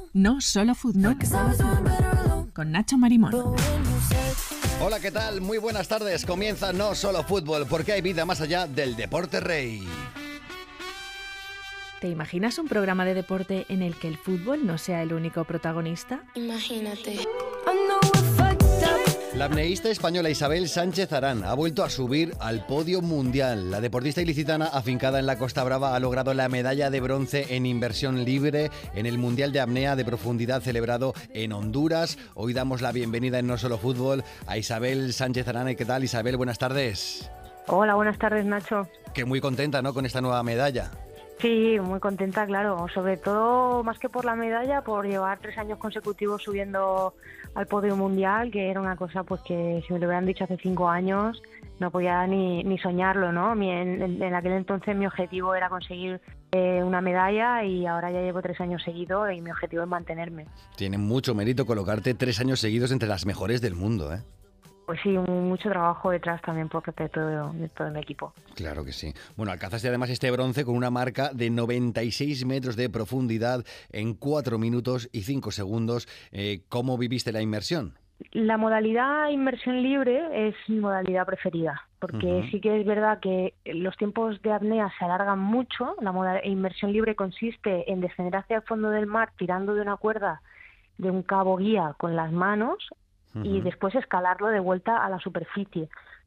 No Solo Fútbol, con Nacho Marimón. Hola, ¿qué tal? Muy buenas tardes. Comienza No Solo Fútbol, porque hay vida más allá del deporte rey. ¿Te imaginas un programa de deporte en el que el fútbol no sea el único protagonista? Imagínate. La apneísta española Isabel Sánchez Arán ha vuelto a subir al podio mundial. La deportista ilicitana, afincada en la Costa Brava, ha logrado la medalla de bronce en inversión libre en el Mundial de Apnea de Profundidad celebrado en Honduras. Hoy damos la bienvenida en No Solo Fútbol a Isabel Sánchez Arán. ¿Qué tal, Isabel? Buenas tardes. Hola, buenas tardes, Nacho. Que muy contenta, ¿no?, con esta nueva medalla. Sí, muy contenta, claro. Sobre todo, más que por la medalla, por llevar 3 años consecutivos subiendo al podio mundial, que era una cosa pues que si me lo hubieran dicho hace 5 años no podía ni soñarlo, ¿no? En aquel entonces mi objetivo era conseguir una medalla y ahora ya llevo 3 años seguidos y mi objetivo es mantenerme. Tiene mucho mérito colocarte 3 años seguidos entre las mejores del mundo, ¿eh? Pues sí, mucho trabajo detrás también por parte de todo mi equipo. Claro que sí. Bueno, alcanzaste además este bronce con una marca de 96 metros de profundidad en 4 minutos y 5 segundos. ¿Cómo viviste la inmersión? La modalidad inmersión libre es mi modalidad preferida, porque sí que es verdad que los tiempos de apnea se alargan mucho. La inmersión libre consiste en descender hacia el fondo del mar tirando de una cuerda de un cabo guía con las manos y después escalarlo de vuelta a la superficie.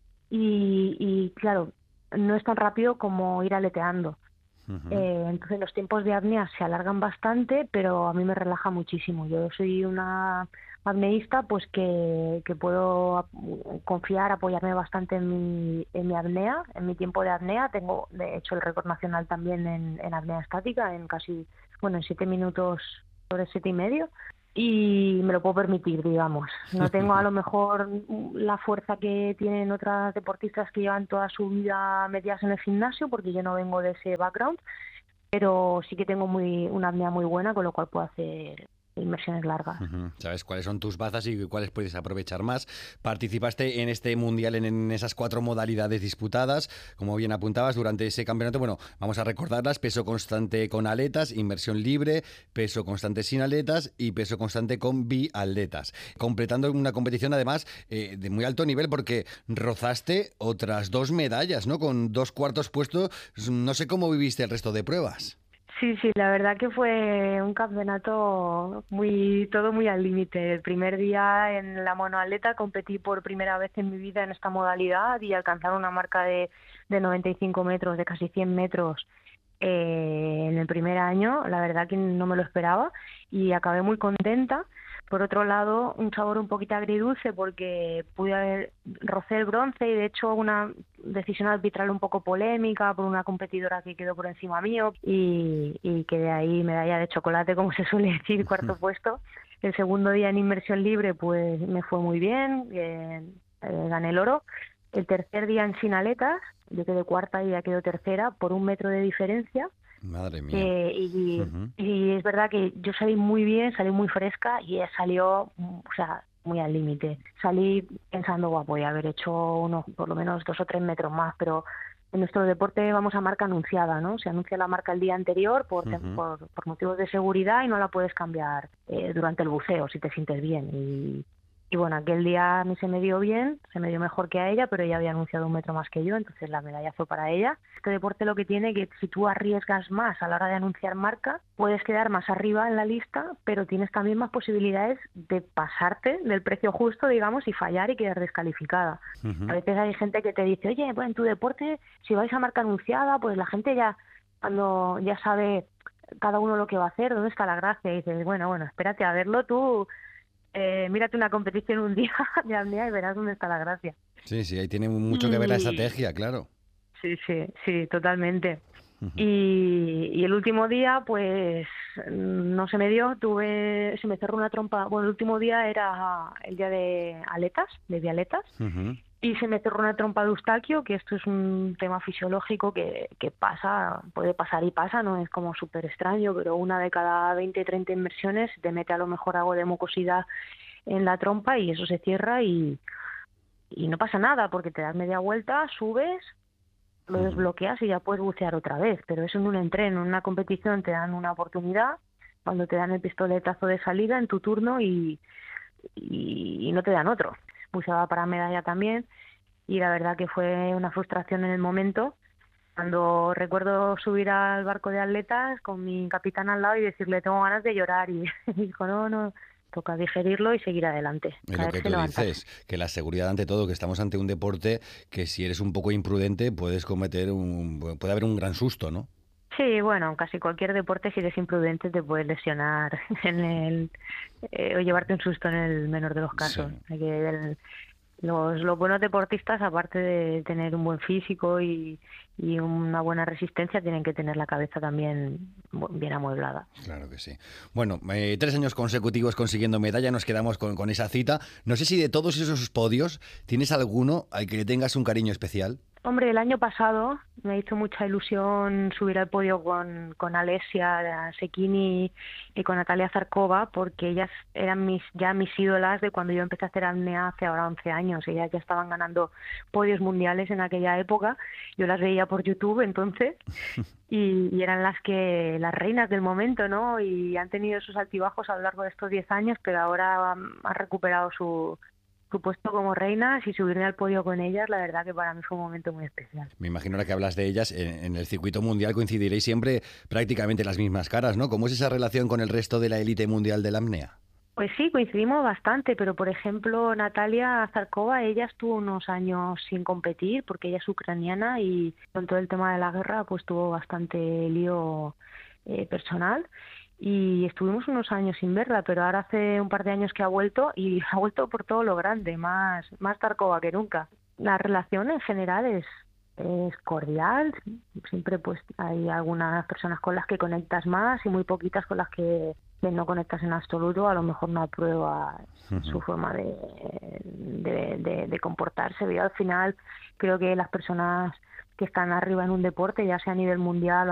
Y claro, no es tan rápido como ir aleteando. Entonces los tiempos de apnea se alargan bastante, pero a mí me relaja muchísimo. Yo soy una apneísta pues que puedo confiar, apoyarme bastante en mi apnea, en mi tiempo de apnea. Tengo de hecho el récord nacional también en apnea estática, en 7 minutos sobre 7,5. Y me lo puedo permitir, digamos. No tengo a lo mejor la fuerza que tienen otras deportistas que llevan toda su vida metidas en el gimnasio, porque yo no vengo de ese background, pero sí que tengo una apnea muy buena, con lo cual puedo hacer inmersiones largas. ¿Sabes cuáles son tus bazas y cuáles puedes aprovechar más? Participaste en este mundial en esas 4 modalidades disputadas, como bien apuntabas, durante ese campeonato. Bueno, vamos a recordarlas: peso constante con aletas, inmersión libre, peso constante sin aletas y peso constante con bialetas. Completando una competición además de muy alto nivel, porque rozaste otras 2 medallas, ¿no?, con 2 cuartos puestos. No sé cómo viviste el resto de pruebas. Sí, la verdad que fue un campeonato todo muy al límite. El primer día en la monoatleta competí por primera vez en mi vida en esta modalidad y alcanzar una marca de 95 metros, de casi 100 metros en el primer año, la verdad que no me lo esperaba y acabé muy contenta. Por otro lado, un sabor un poquito agridulce porque rocé el bronce y de hecho una decisión arbitral un poco polémica por una competidora que quedó por encima mío y quedé ahí medalla de chocolate, como se suele decir, 4º puesto. El segundo día en inmersión libre pues me fue muy bien, gané el oro. El tercer día en sin aletas, yo quedé 4ª y ella quedó 3ª por 1 metro de diferencia. Madre mía. Y es verdad que yo salí muy bien, salí muy fresca y ella salió, muy al límite. Salí pensando, voy a haber hecho por lo menos 2 o 3 metros más, pero en nuestro deporte vamos a marca anunciada, ¿no? Se anuncia la marca el día anterior por motivos de seguridad y no la puedes cambiar durante el buceo si te sientes bien. Y bueno, aquel día a mí se me dio bien, se me dio mejor que a ella, pero ella había anunciado 1 metro más que yo, entonces la medalla fue para ella. Este deporte lo que tiene que si tú arriesgas más a la hora de anunciar marca, puedes quedar más arriba en la lista, pero tienes también más posibilidades de pasarte del precio justo, digamos, y fallar y quedar descalificada. A veces hay gente que te dice, oye, pues en tu deporte, si vais a marca anunciada, pues la gente cuando ya sabe cada uno lo que va a hacer, ¿dónde está la gracia? Y dices, bueno, espérate a verlo tú. Mírate una competición un día de apnea y verás dónde está la gracia. Sí, ahí tiene mucho que ver la estrategia, claro. Sí, totalmente. Y el último día, pues, no se me dio, se me cerró una trompa. Bueno, el último día era el día de bialetas, y se me cerró una trompa de Eustaquio, que esto es un tema fisiológico que pasa, puede pasar y pasa, no es como súper extraño, pero 1 de cada 20, 30 inmersiones te mete a lo mejor algo de mucosidad en la trompa y eso se cierra y no pasa nada, porque te das media vuelta, subes, lo desbloqueas y ya puedes bucear otra vez, pero eso en un entreno, en una competición te dan una oportunidad cuando te dan el pistoletazo de salida en tu turno y no te dan otro. Pulsaba para medalla también y la verdad que fue una frustración en el momento. Cuando recuerdo subir al barco de atletas con mi capitán al lado y decirle tengo ganas de llorar y dijo no, toca digerirlo y seguir adelante. Es lo que tú dices, que la seguridad ante todo, que estamos ante un deporte que si eres un poco imprudente puede haber un gran susto, ¿no? Sí, bueno, casi cualquier deporte si eres imprudente te puedes lesionar o llevarte un susto en el menor de los casos. Sí. Hay que ver los buenos deportistas, aparte de tener un buen físico y una buena resistencia, tienen que tener la cabeza también bien amueblada. Claro que sí. Bueno, 3 años consecutivos consiguiendo medalla, nos quedamos con esa cita. No sé si de todos esos podios, ¿tienes alguno al que le tengas un cariño especial? Hombre, el año pasado me hizo mucha ilusión subir al podio con Alessia Cecchini y con Natalia Zarkova, porque ellas eran mis ídolas de cuando yo empecé a hacer apnea hace ahora 11 años. Ellas ya estaban ganando podios mundiales en aquella época. Yo las veía por YouTube entonces y eran las reinas del momento, ¿no? Y han tenido sus altibajos a lo largo de estos 10 años, pero ahora han recuperado su puesto como reinas y subirme al podio con ellas, la verdad que para mí fue un momento muy especial. Me imagino ahora que hablas de ellas, en el circuito mundial coincidiréis siempre prácticamente las mismas caras, ¿no? ¿Cómo es esa relación con el resto de la élite mundial de la apnea? Pues sí, coincidimos bastante, pero por ejemplo Natalia Zarkova, ella estuvo unos años sin competir porque ella es ucraniana y con todo el tema de la guerra pues tuvo bastante lío personal. Y estuvimos unos años sin verla, pero ahora hace un par de años que ha vuelto y ha vuelto por todo lo grande, más Tarkova que nunca. La relación en general es cordial, siempre pues hay algunas personas con las que conectas más y muy poquitas con las que no conectas en absoluto, a lo mejor no aprueba su forma de comportarse. Yo al final creo que las personas que están arriba en un deporte, ya sea a nivel mundial